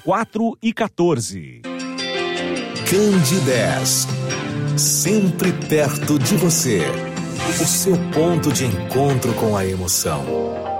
4h14. Candidez, sempre perto de você. O seu ponto de encontro com a emoção.